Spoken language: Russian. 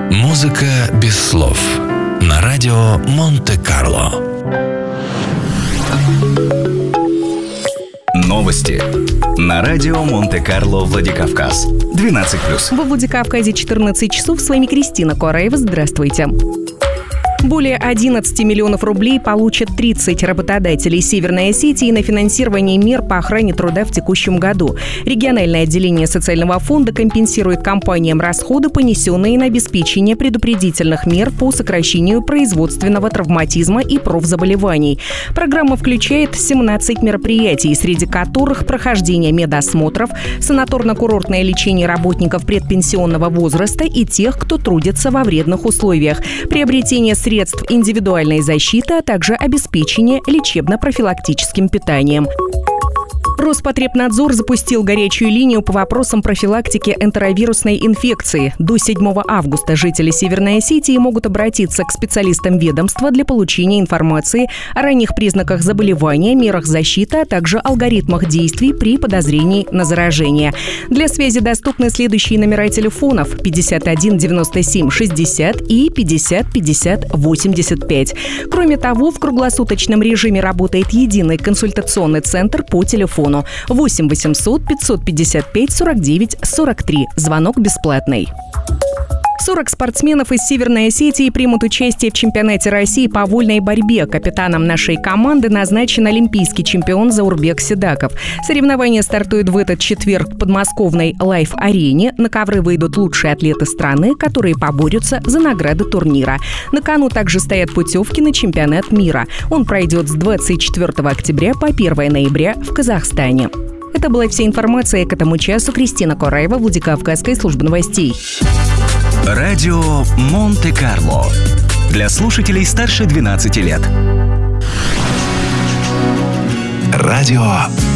Музыка без слов на радио Монте-Карло. Новости на радио Монте-Карло Владикавказ. 12+. Во Владикавказе 14 часов. С вами Кристина Кораева. Здравствуйте. Более 11 миллионов рублей получат 30 работодателей Северной Осетии на финансирование мер по охране труда в текущем году. Региональное отделение социального фонда компенсирует компаниям расходы, понесенные на обеспечение предупредительных мер по сокращению производственного травматизма и профзаболеваний. Программа включает 17 мероприятий, среди которых прохождение медосмотров, санаторно-курортное лечение работников предпенсионного возраста и тех, кто трудится во вредных условиях, приобретение средств индивидуальной защиты, а также обеспечение лечебно-профилактическим питанием. Роспотребнадзор запустил горячую линию по вопросам профилактики энтеровирусной инфекции. До 7 августа жители Северной Осетии могут обратиться к специалистам ведомства для получения информации о ранних признаках заболевания, мерах защиты, а также алгоритмах действий при подозрении на заражение. Для связи доступны следующие номера телефонов: 51 97 60 и 50 50 85. Кроме того, в круглосуточном режиме работает единый консультационный центр по телефону 8 800 555 49 43. Звонок бесплатный. 40 спортсменов из Северной Осетии примут участие в чемпионате России по вольной борьбе. Капитаном нашей команды назначен олимпийский чемпион Заурбек Седаков. Соревнования стартуют в этот четверг в подмосковной Лайф-арене. На ковры выйдут лучшие атлеты страны, которые поборются за награды турнира. На кону также стоят путевки на чемпионат мира. Он пройдет с 24 октября по 1 ноября в Казахстане. Это была вся информация к этому часу. Кристина Кораева, Владикавказская служба новостей. Радио Монте-Карло. Для слушателей старше 12 лет. Радио